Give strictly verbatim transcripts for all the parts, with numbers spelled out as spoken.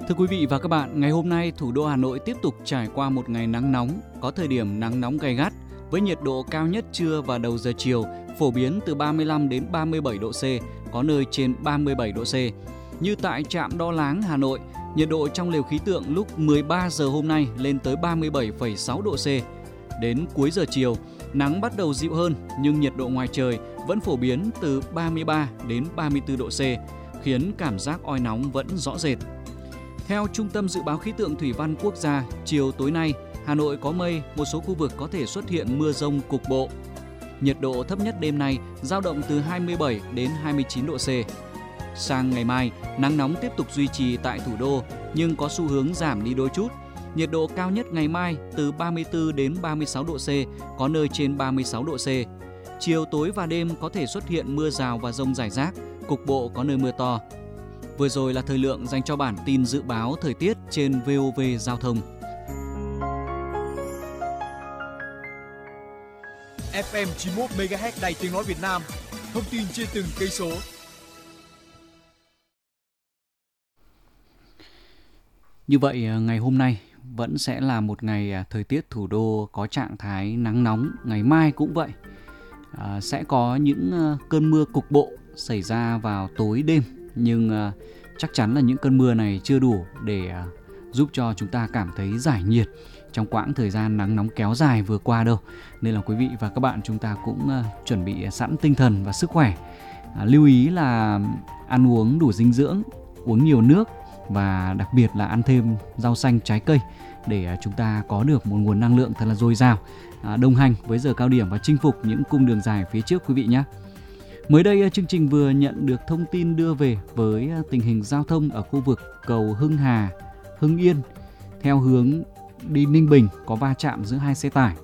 Thưa quý vị và các bạn, ngày hôm nay thủ đô Hà Nội tiếp tục trải qua một ngày nắng nóng, có thời điểm nắng nóng gay gắt với nhiệt độ cao nhất trưa và đầu giờ chiều phổ biến từ ba mươi lăm đến ba mươi bảy độ C, có nơi trên ba mươi bảy độ C. Như tại trạm đo Láng Hà Nội, nhiệt độ trong lều khí tượng lúc mười ba giờ hôm nay lên tới ba mươi bảy phẩy sáu độ C. Đến cuối giờ chiều, nắng bắt đầu dịu hơn nhưng nhiệt độ ngoài trời vẫn phổ biến từ ba mươi ba đến ba mươi tư độ C, khiến cảm giác oi nóng vẫn rõ rệt. Theo Trung tâm Dự báo Khí tượng Thủy văn Quốc gia, chiều tối nay, Hà Nội có mây, một số khu vực có thể xuất hiện mưa rông cục bộ. Nhiệt độ thấp nhất đêm nay dao động từ hai mươi bảy đến hai mươi chín độ C. Sang ngày mai, nắng nóng tiếp tục duy trì tại thủ đô nhưng có xu hướng giảm đi đôi chút. Nhiệt độ cao nhất ngày mai từ ba mươi tư đến ba mươi sáu độ C, có nơi trên ba mươi sáu độ C. Chiều tối và đêm có thể xuất hiện mưa rào và dông rải rác, cục bộ có nơi mưa to. Vừa rồi là thời lượng dành cho bản tin dự báo thời tiết trên vê o vê Giao thông. ép em chín mươi mốt mê ga héc Đài Tiếng nói Việt Nam. Thông tin trên từng cây số. Như vậy ngày hôm nay vẫn sẽ là một ngày thời tiết thủ đô có trạng thái nắng nóng, ngày mai cũng vậy. À, sẽ có những cơn mưa cục bộ xảy ra vào tối đêm, nhưng uh, chắc chắn là những cơn mưa này chưa đủ để uh, giúp cho chúng ta cảm thấy giải nhiệt trong quãng thời gian nắng nóng kéo dài vừa qua đâu. Nên là quý vị và các bạn chúng ta cũng uh, chuẩn bị sẵn tinh thần và sức khỏe. Uh, lưu ý là ăn uống đủ dinh dưỡng, uống nhiều nước và đặc biệt là ăn thêm rau xanh, trái cây để uh, chúng ta có được một nguồn năng lượng thật là dồi dào, uh, đồng hành với giờ cao điểm và chinh phục những cung đường dài phía trước quý vị nhé. Mới đây, chương trình vừa nhận được thông tin đưa về với tình hình giao thông ở khu vực cầu Hưng Hà, Hưng Yên. Theo hướng đi Ninh Bình có va chạm giữa hai xe tải.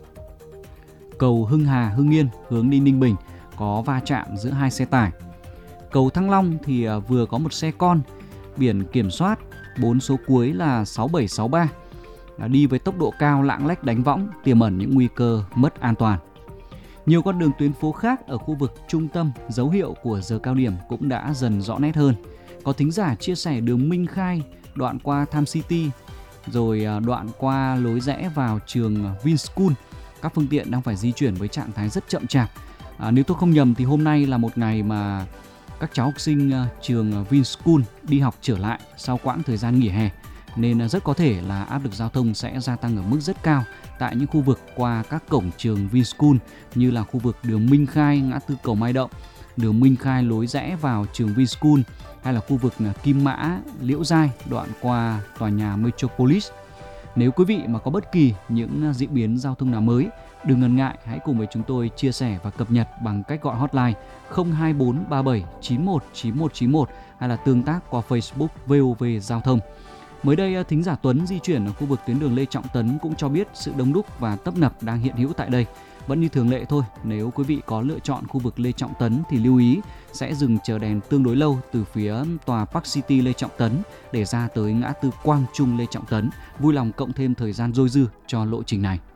Cầu Hưng Hà, Hưng Yên hướng đi Ninh Bình có va chạm giữa hai xe tải. Cầu Thăng Long thì vừa có một xe con biển kiểm soát bốn số cuối là sáu bảy sáu ba đi với tốc độ cao lạng lách đánh võng, tiềm ẩn những nguy cơ mất an toàn. Nhiều con đường tuyến phố khác ở khu vực trung tâm, dấu hiệu của giờ cao điểm cũng đã dần rõ nét hơn. Có thính giả chia sẻ đường Minh Khai, đoạn qua Tham City, rồi đoạn qua lối rẽ vào trường Vinschool. Các phương tiện đang phải di chuyển với trạng thái rất chậm chạp. À, nếu tôi không nhầm thì hôm nay là một ngày mà các cháu học sinh trường Vinschool đi học trở lại sau quãng thời gian nghỉ hè. Nên rất có thể là áp lực giao thông sẽ gia tăng ở mức rất cao tại những khu vực qua các cổng trường Vinschool như là khu vực đường Minh Khai, ngã tư cầu Mai Động, đường Minh Khai lối rẽ vào trường Vinschool, hay là khu vực Kim Mã, Liễu Giai đoạn qua tòa nhà Metropolis. Nếu quý vị mà có bất kỳ những diễn biến giao thông nào mới, đừng ngần ngại, hãy cùng với chúng tôi chia sẻ và cập nhật bằng cách gọi hotline không hai bốn ba bảy chín một chín một chín một hay là tương tác qua Facebook vê o vê Giao thông. Mới đây, thính giả Tuấn di chuyển ở khu vực tuyến đường Lê Trọng Tấn cũng cho biết sự đông đúc và tấp nập đang hiện hữu tại đây. Vẫn như thường lệ thôi, nếu quý vị có lựa chọn khu vực Lê Trọng Tấn thì lưu ý sẽ dừng chờ đèn tương đối lâu từ phía tòa Park City Lê Trọng Tấn để ra tới ngã tư Quang Trung Lê Trọng Tấn. Vui lòng cộng thêm thời gian dôi dư cho lộ trình này.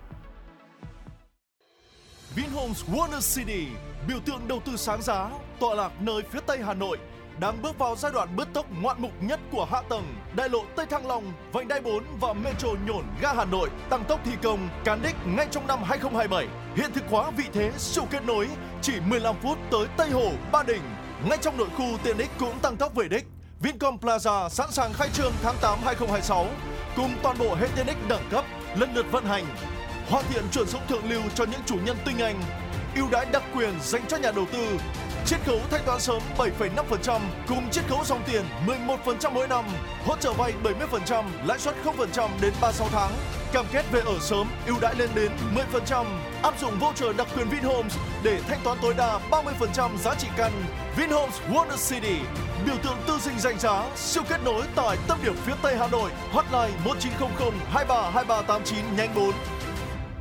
Vinhomes Wonder City, biểu tượng đầu tư sáng giá, tọa lạc nơi phía Tây Hà Nội, đang bước vào giai đoạn bứt tốc ngoạn mục nhất của hạ tầng. Đại lộ Tây Thăng Long, vành đai bốn và Metro Nhổn ga Hà Nội tăng tốc thi công cán đích ngay trong năm hai không hai bảy. Hiện thực hóa vị thế siêu kết nối chỉ mười lăm phút tới Tây Hồ, Ba Đình. Ngay trong nội khu tiện ích cũng tăng tốc về đích. Vincom Plaza sẵn sàng khai trương tháng tám hai không hai sáu cùng toàn bộ hệ tiện ích đẳng cấp lần lượt vận hành. Hoàn thiện chuẩn sống thượng lưu cho những chủ nhân tinh anh. Ưu đãi đặc quyền dành cho nhà đầu tư. Chiết khấu thanh toán sớm bảy phẩy năm phần trăm cùng chiết khấu dòng tiền mười một phần trăm mỗi năm, hỗ trợ vay bảy mươi phần trăm, lãi suất không phần trăm đến ba mươi sáu tháng. Cam kết về ở sớm, ưu đãi lên đến mười phần trăm. Áp dụng voucher đặc quyền Vinhomes để thanh toán tối đa ba mươi phần trăm giá trị căn. Vinhomes Wonder City, biểu tượng tư sinh danh giá, siêu kết nối tại tâm điểm phía Tây Hà Nội. Hotline một chín không không hai ba hai ba tám chín nhánh bốn.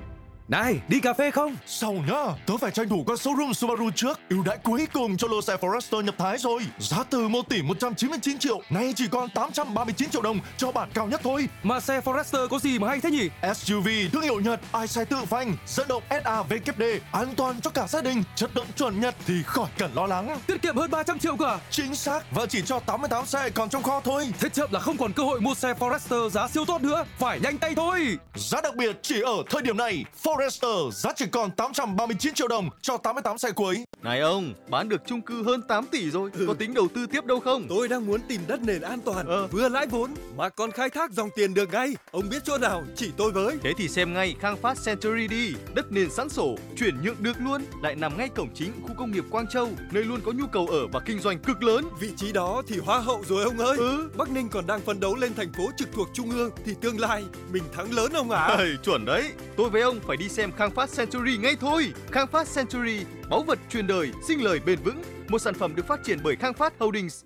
Này, đi cà phê không? Sau nhá, tớ phải tranh thủ qua showroom Subaru trước. Ưu đãi cuối cùng cho lô xe Forester nhập Thái rồi. Giá từ một tỷ một trăm chín mươi chín triệu, nay chỉ còn tám trăm ba mươi chín triệu đồng cho bản cao nhất thôi. Mà xe Forester có gì mà hay thế nhỉ? ét u vê thương hiệu Nhật, ai xe tự phanh, dẫn động ét a vê đê, an toàn cho cả gia đình, chất lượng chuẩn Nhật thì khỏi cần lo lắng. Tiết kiệm hơn ba trăm triệu cả. Chính xác, và chỉ cho tám mươi tám xe còn trong kho thôi. Thế chậm là không còn cơ hội mua xe Forester giá siêu tốt nữa. Phải nhanh tay thôi. Giá đặc biệt chỉ ở thời điểm này. Forester giá chỉ còn tám trăm ba mươi chín triệu đồng cho tám mươi tám xe cuối. Này ông, bán được chung cư hơn tám tỷ rồi, ừ. có tính đầu tư tiếp đâu không? Tôi đang muốn tìm đất nền an toàn, ờ. vừa lãi vốn mà còn khai thác dòng tiền được ngay. Ông biết chỗ nào chỉ tôi với. Thế thì xem ngay Khang Phát Century đi. Đất nền sẵn sổ, chuyển nhượng được luôn, lại nằm ngay cổng chính khu công nghiệp Quang Châu, nơi luôn có nhu cầu ở và kinh doanh cực lớn. Vị trí đó thì hoa hậu rồi ông ơi. Ừ. Bắc Ninh còn đang phấn đấu lên thành phố trực thuộc trung ương thì tương lai mình thắng lớn ông ạ. À? Chuẩn đấy. Tôi với ông phải đi xem Khang Phát Century ngay thôi. Khang Phát Century, báu vật truyền đời, sinh lời bền vững. Một sản phẩm được phát triển bởi Khang Phát Holdings.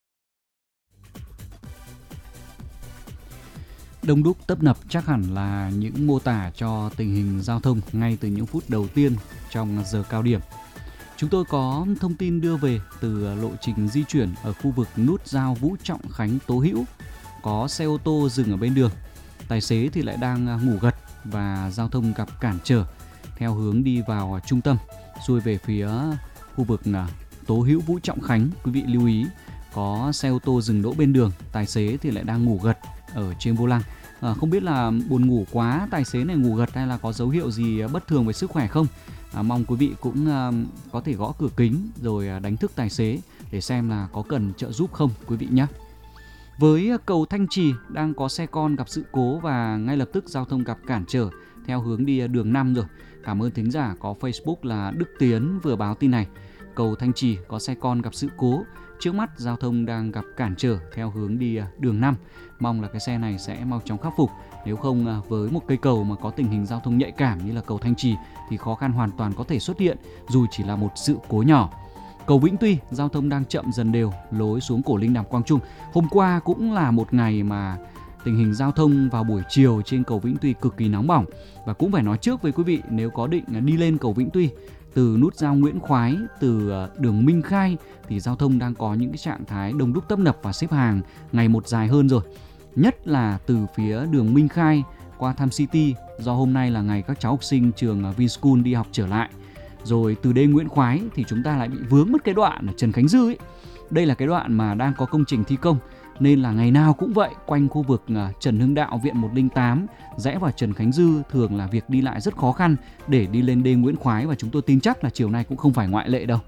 Đông đúc tấp nập chắc hẳn là những mô tả cho tình hình giao thông ngay từ những phút đầu tiên trong giờ cao điểm. Chúng tôi có thông tin đưa về từ lộ trình di chuyển ở khu vực nút giao Vũ Trọng Khánh Tố Hữu. Có xe ô tô dừng ở bên đường, tài xế thì lại đang ngủ gật và giao thông gặp cản trở theo hướng đi vào trung tâm, xuôi về phía khu vực Tố Hữu Vũ Trọng Khánh. Quý vị lưu ý, có xe ô tô dừng đỗ bên đường, tài xế thì lại đang ngủ gật ở trên vô lăng. À, không biết là buồn ngủ quá tài xế này ngủ gật hay là có dấu hiệu gì bất thường về sức khỏe không? À, mong quý vị cũng à, có thể gõ cửa kính rồi đánh thức tài xế để xem là có cần trợ giúp không quý vị nhé. Với cầu Thanh Trì đang có xe con gặp sự cố và ngay lập tức giao thông gặp cản trở theo hướng đi đường năm rồi. Cảm ơn thính giả có Facebook là Đức Tiến vừa báo tin này. Cầu Thanh Trì có xe con gặp sự cố, trước mắt giao thông đang gặp cản trở theo hướng đi đường năm. Mong là cái xe này sẽ mau chóng khắc phục. Nếu không, với một cây cầu mà có tình hình giao thông nhạy cảm như là cầu Thanh Trì thì khó khăn hoàn toàn có thể xuất hiện dù chỉ là một sự cố nhỏ. Cầu Vĩnh Tuy, giao thông đang chậm dần đều lối xuống Cổ Linh Đàm Quang Trung. Hôm qua cũng là một ngày mà tình hình giao thông vào buổi chiều trên cầu Vĩnh Tuy cực kỳ nóng bỏng. Và cũng phải nói trước với quý vị, nếu có định đi lên cầu Vĩnh Tuy từ nút giao Nguyễn Khoái, từ đường Minh Khai thì giao thông đang có những cái trạng thái đông đúc tấp nập và xếp hàng ngày một dài hơn rồi. Nhất là từ phía đường Minh Khai qua Tham City, do hôm nay là ngày các cháu học sinh trường Vinschool đi học trở lại. Rồi từ đê Nguyễn Khoái thì chúng ta lại bị vướng mất cái đoạn ở Trần Khánh Dư ấy. Đây là cái đoạn mà đang có công trình thi công, nên là ngày nào cũng vậy, quanh khu vực Trần Hưng Đạo, Viện một không tám, rẽ vào Trần Khánh Dư thường là việc đi lại rất khó khăn để đi lên đê Nguyễn Khoái, và chúng tôi tin chắc là chiều nay cũng không phải ngoại lệ đâu.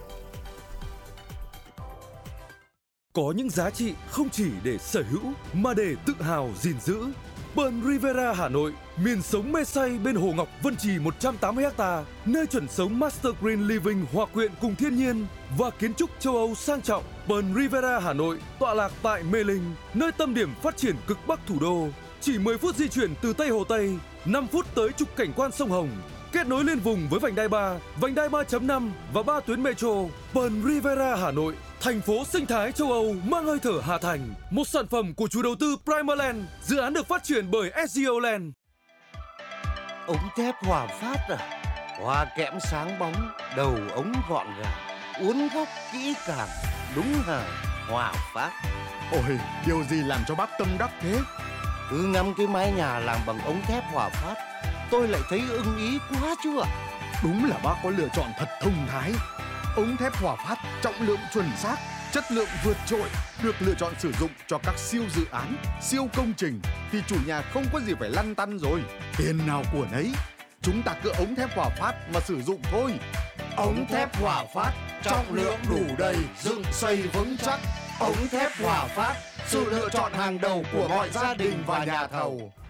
Có những giá trị không chỉ để sở hữu mà để tự hào gìn giữ. Pearl Riviera Hà Nội, miền sống mê say bên Hồ Ngọc Vân Trì một trăm tám mươi ha, nơi chuẩn sống Master Green Living hòa quyện cùng thiên nhiên và kiến trúc châu Âu sang trọng. Pearl Riviera Hà Nội tọa lạc tại Mê Linh, nơi tâm điểm phát triển cực bắc thủ đô. Chỉ mười phút di chuyển từ Tây Hồ Tây, năm phút tới trục cảnh quan sông Hồng. Kết nối liên vùng với vành đai ba, vành đai ba chấm năm và ba tuyến metro. Pearl Riviera Hà Nội, thành phố sinh thái châu Âu mang hơi thở Hà Thành. Một sản phẩm của chủ đầu tư Primaland, dự án được phát triển bởi ét giê o Land. Ống thép Hòa Phát à? Hoa kẽm sáng bóng, đầu ống gọn gàng, uốn góc kỹ càng, đúng hàng Hòa Phát. Ôi, điều gì làm cho bác tâm đắc thế? Cứ ngắm cái mái nhà làm bằng ống thép Hòa Phát, tôi lại thấy ưng ý quá chứ ạ. Đúng là bác có lựa chọn thật thông thái. Ống thép Hòa Phát trọng lượng chuẩn xác, chất lượng vượt trội, được lựa chọn sử dụng cho các siêu dự án, siêu công trình thì chủ nhà không có gì phải lăn tăn rồi. Tiền nào của nấy, chúng ta cứ ống thép Hòa Phát mà sử dụng thôi. Ống thép Hòa Phát, trọng lượng đủ đầy, dựng xây vững chắc. Ống thép Hòa Phát, sự lựa chọn hàng đầu của mọi gia đình và nhà thầu.